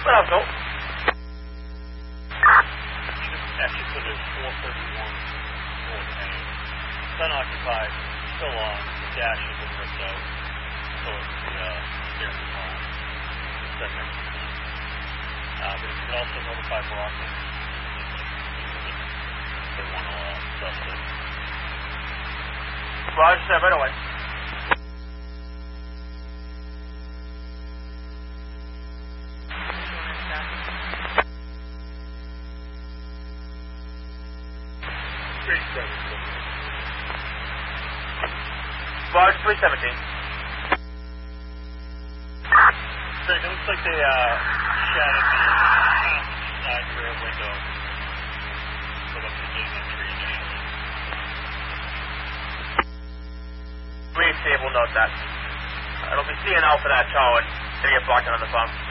I'll go. Actually put it at 431 North Main. It's unoccupied, still on, the dash has been ripped out, so it's the air control. But if you could also notify Brockton, they want to dust it. Roger, sir, right away. Barge 317. Greg, it looks like they shattered the side rear window so that they gained entry initially. Please, Steve, we'll note that. It'll be CNL for that tow and they get blocked on the bump.